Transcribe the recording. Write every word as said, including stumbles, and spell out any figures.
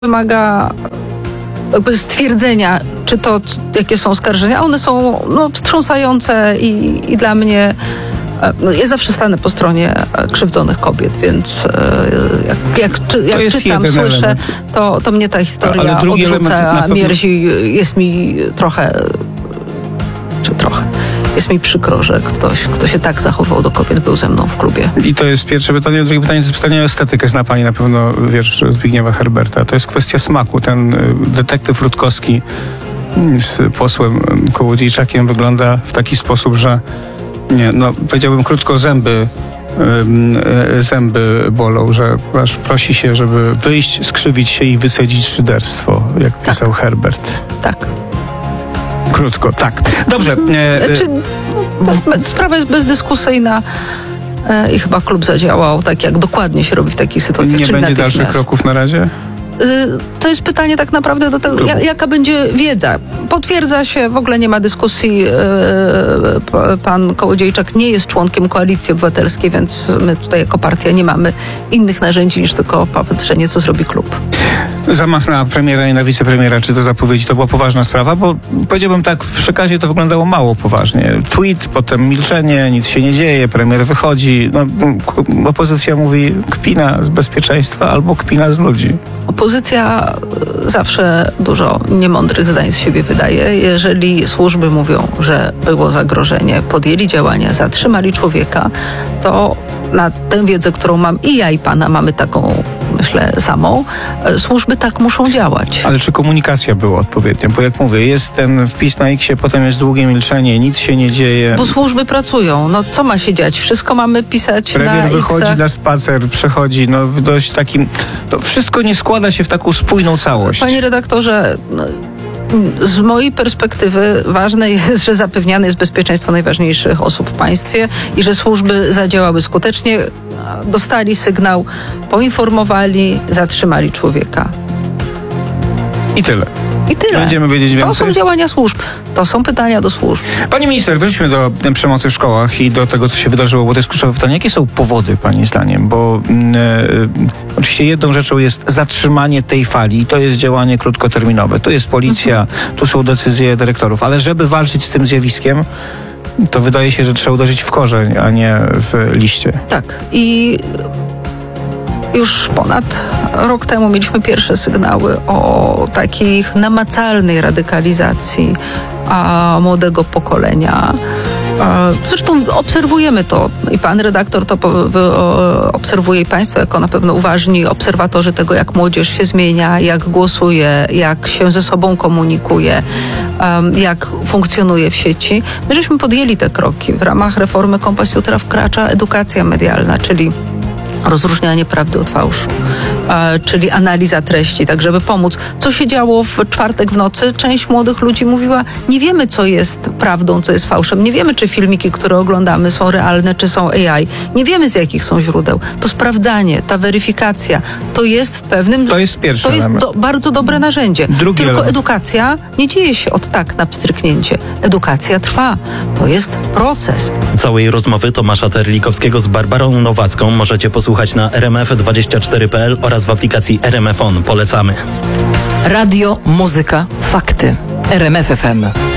Wymaga jakby stwierdzenia, czy to, jakie są oskarżenia. One są no, wstrząsające i, i dla mnie no, ja zawsze stanę po stronie krzywdzonych kobiet, więc jak, jak, jak czytam, słyszę, to, to mnie ta historia odrzuca, mierzi, jest mi trochę, czy trochę. Jest mi przykro, że ktoś, kto się tak zachował do kobiet, był ze mną w klubie. I to jest pierwsze pytanie. Drugie pytanie to jest pytanie o estetykę. Zna pani na pewno wiersz Zbigniewa Herberta. To jest kwestia smaku. Ten detektyw Rutkowski z posłem Kołodziejczakiem wygląda w taki sposób, że nie, no powiedziałbym krótko, zęby zęby bolą, że aż prosi się, żeby wyjść, skrzywić się i wycedzić szyderstwo, jak tak pisał Herbert. Tak. Krótko, tak. Dobrze. Znaczy, bez, sprawa jest bezdyskusyjna e, i chyba klub zadziałał tak, jak dokładnie się robi w takich sytuacjach. Nie będzie dalszych kroków na razie? To jest pytanie tak naprawdę do tego, jaka będzie wiedza. Potwierdza się, w ogóle nie ma dyskusji. Pan Kołodziejczak nie jest członkiem Koalicji Obywatelskiej, więc my tutaj jako partia nie mamy innych narzędzi niż tylko patrzenie, co zrobi klub. Zamach na premiera i na wicepremiera, czy to zapowiedzi, to była poważna sprawa, bo powiedziałbym tak, w przekazie to wyglądało mało poważnie. Tweet, potem milczenie, nic się nie dzieje, premier wychodzi. No, opozycja mówi kpina z bezpieczeństwa albo kpina z ludzi. Opozycja zawsze dużo niemądrych zdań z siebie wydaje. Jeżeli służby mówią, że było zagrożenie, podjęli działania, zatrzymali człowieka, to na tę wiedzę, którą mam i ja i pana mamy taką, myślę, samą, służby tak muszą działać. Ale czy komunikacja była odpowiednia? Bo jak mówię, jest ten wpis na X-ie, potem jest długie milczenie, nic się nie dzieje. Bo służby pracują. No co ma się dziać? Wszystko mamy pisać Premier na wychodzi X-a. na spacer, przechodzi, no w dość takim... To wszystko nie składa się w taką spójną całość. Panie redaktorze, no, z mojej perspektywy ważne jest, że zapewniane jest bezpieczeństwo najważniejszych osób w państwie i że służby zadziałały skutecznie, dostali sygnał, poinformowali, zatrzymali człowieka. I tyle. I tyle. Będziemy wiedzieć więcej. To są działania służb. To są pytania do służb. Pani minister, wróćmy do przemocy w szkołach i do tego, co się wydarzyło, bo to jest kluczowe pytanie. Jakie są powody, pani zdaniem? Bo yy, oczywiście jedną rzeczą jest zatrzymanie tej fali i to jest działanie krótkoterminowe. To jest policja, mhm. tu są decyzje dyrektorów. Ale żeby walczyć z tym zjawiskiem, to wydaje się, że trzeba uderzyć w korzeń, a nie w liście. Tak. I już ponad rok temu mieliśmy pierwsze sygnały o takich namacalnej radykalizacji a, młodego pokolenia. Zresztą obserwujemy to i pan redaktor to obserwuje i państwo jako na pewno uważni obserwatorzy tego, jak młodzież się zmienia, jak głosuje, jak się ze sobą komunikuje, jak funkcjonuje w sieci. My żeśmy podjęli te kroki. W ramach reformy Kompas Jutra wkracza edukacja medialna, czyli rozróżnianie prawdy od fałszu, e, czyli analiza treści, tak żeby pomóc. Co się działo w czwartek w nocy? Część młodych ludzi mówiła, nie wiemy, co jest prawdą, co jest fałszem. Nie wiemy, czy filmiki, które oglądamy, są realne, czy są A I. Nie wiemy, z jakich są źródeł. To sprawdzanie, ta weryfikacja, to jest w pewnym... To jest pierwsze. To jest do, bardzo dobre narzędzie. Drugi Tylko element. Edukacja nie dzieje się od tak na pstryknięcie. Edukacja trwa. To jest proces. Całej rozmowy Tomasza Terlikowskiego z Barbarą Nowacką możecie posłuchać Słuchać na r m f dwadzieścia cztery kropka p l oraz w aplikacji R M F On. Polecamy. Radio, muzyka, fakty. R M F F M.